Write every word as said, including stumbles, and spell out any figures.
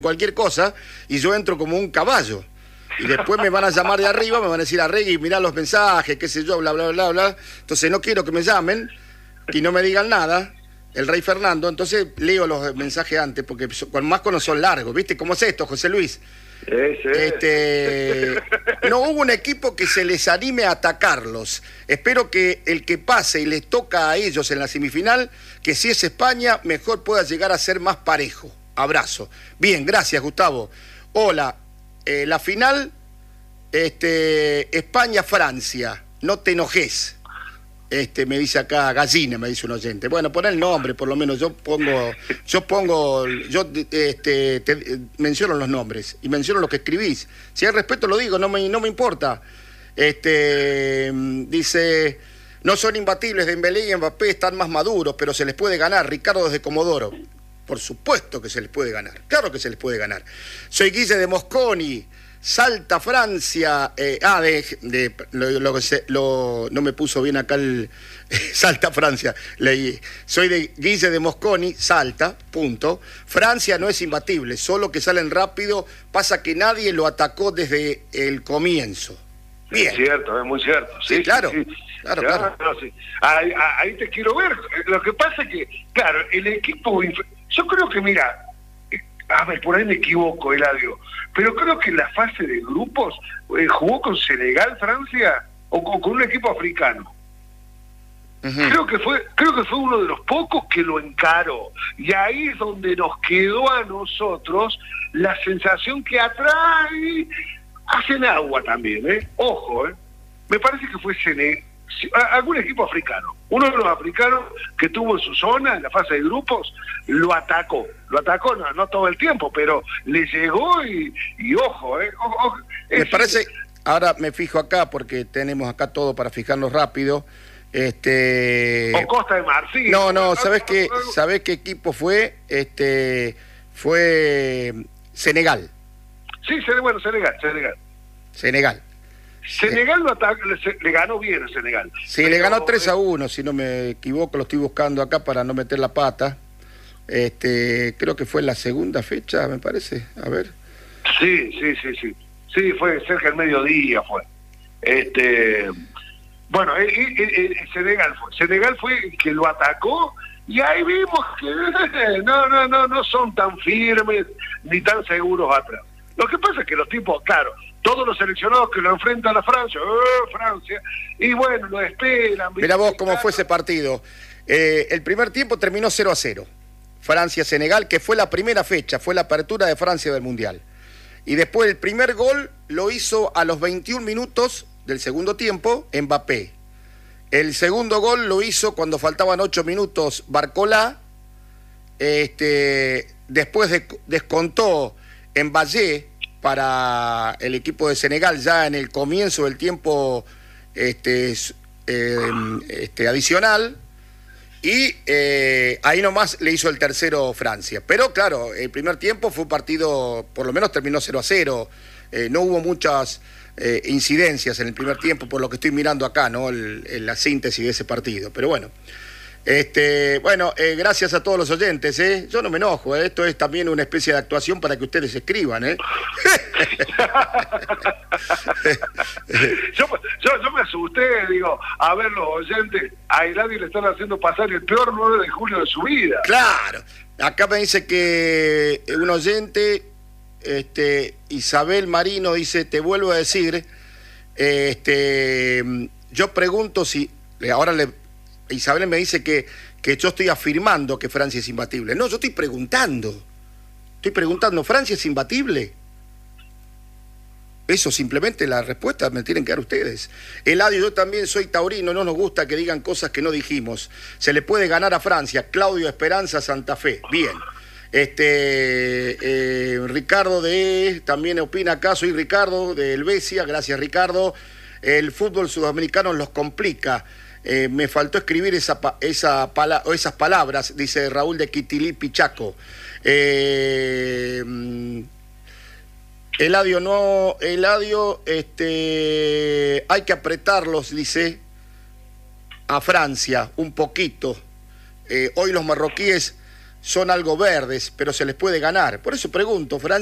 cualquier cosa y yo entro como un caballo. Y después me van a llamar de arriba, me van a decir, Arregui, mirá los mensajes, qué sé yo, bla, bla, bla, bla. Entonces no quiero que me llamen, que no me digan nada, el rey Fernando. Entonces leo los mensajes antes, porque más cuando son largos, ¿viste? ¿Cómo es esto, José Luis? Ese. Este, no hubo un equipo que se les anime a atacarlos. Espero que el que pase y les toca a ellos en la semifinal, que si es España, mejor pueda llegar a ser más parejo. Abrazo. Bien, gracias, Gustavo. Hola, eh, la final, este, España-Francia, no te enojes. Este, me dice acá, Gallina, me dice un oyente. Bueno, pon el nombre, por lo menos. Yo pongo, yo pongo, yo este, te, menciono los nombres y menciono lo que escribís. Si hay respeto lo digo, no me, no me importa. Este, dice, no son imbatibles, Dembélé y Mbappé están más maduros, pero se les puede ganar. Ricardo desde Comodoro. Por supuesto que se les puede ganar, claro que se les puede ganar. Soy Guille de Mosconi, Salta, Francia. Eh, ah, de, de lo, lo, lo, no me puso bien acá el Salta, Francia. Leí. Soy de Guille de Mosconi, Salta, punto. Francia no es imbatible, solo que salen rápido. Pasa que nadie lo atacó desde el comienzo. Bien. Es cierto, es muy cierto. Sí, sí, claro. Sí, sí. Claro, claro. No, sí. Ahí, ahí te quiero ver. Lo que pasa es que, claro, el equipo... Yo creo que, mira, a ver, por ahí me equivoco, Eladio, pero creo que en la fase de grupos eh, jugó con Senegal, Francia, o con, con un equipo africano. Uh-huh. Creo que fue, creo que fue uno de los pocos que lo encaró. Y ahí es donde nos quedó a nosotros la sensación que atrás hacen agua también, ¿eh? Ojo, ¿eh? Me parece que fue Senegal. Algún equipo africano, uno de los africanos que tuvo en su zona, en la fase de grupos, lo atacó, lo atacó no, no todo el tiempo, pero le llegó y, y ojo, eh, ojo me es, parece, ahora me fijo acá porque tenemos acá todo para fijarnos rápido, este... o Costa de Marfil. No, no, ¿sabés qué, ¿sabés qué equipo fue? Este, fue Senegal. Sí, bueno, Senegal, Senegal. Senegal. Senegal lo ataca, le, le ganó bien a Senegal. Sí, pero, le ganó tres a uno, si no me equivoco, lo estoy buscando acá para no meter la pata. Este, creo que fue la segunda fecha, me parece, a ver. Sí, sí, sí, sí. Sí, fue cerca del mediodía, fue. Este, bueno, eh, eh, eh, Senegal fue. Senegal fue el que lo atacó y ahí vimos que no, no, no, no son tan firmes ni tan seguros atrás. Lo que pasa es que los tipos, claro, todos los seleccionados que lo enfrentan a Francia, ¡eh, Francia! Y bueno, lo esperan. Mira vos cómo fue ese partido. Eh, el primer tiempo terminó cero a cero. Francia-Senegal, que fue la primera fecha, fue la apertura de Francia del Mundial. Y después el primer gol lo hizo a los veintiún minutos del segundo tiempo, Mbappé. El segundo gol lo hizo cuando faltaban ocho minutos, Barcola. Este, después de, descontó Mbappé para el equipo de Senegal ya en el comienzo del tiempo este, eh, este, adicional y eh, ahí nomás le hizo el tercero Francia. Pero claro, el primer tiempo fue un partido, por lo menos terminó cero a cero, eh, no hubo muchas eh, incidencias en el primer tiempo por lo que estoy mirando acá, ¿no? El, el, la síntesis de ese partido, pero bueno. Este, bueno, eh, gracias a todos los oyentes, ¿eh? Yo no me enojo, ¿eh? Esto es también una especie de actuación para que ustedes escriban, ¿eh? yo, yo, yo me asusté, digo, a ver los oyentes, a Eladio le están haciendo pasar el peor nueve de julio de su vida. Claro, acá me dice que un oyente, este, Isabel Marino dice, te vuelvo a decir, este, yo pregunto si, ahora le... Isabel me dice que, que yo estoy afirmando que Francia es imbatible. No, yo estoy preguntando. Estoy preguntando, ¿Francia es imbatible? Eso simplemente la respuesta me tienen que dar ustedes. Eladio, yo también soy taurino, no nos gusta que digan cosas que no dijimos. Se le puede ganar a Francia. Claudio Esperanza, Santa Fe. Bien. Este eh, Ricardo de también opina acá, soy Ricardo de Helvecia, gracias Ricardo. El fútbol sudamericano los complica. Eh, me faltó escribir esa, esa pala o esas palabras, dice Raúl de Quitilí Pichaco. Eh, Eladio, no, Eladio, este, hay que apretarlos, dice, a Francia un poquito. Eh, hoy los marroquíes son algo verdes, pero se les puede ganar. Por eso pregunto, Fran.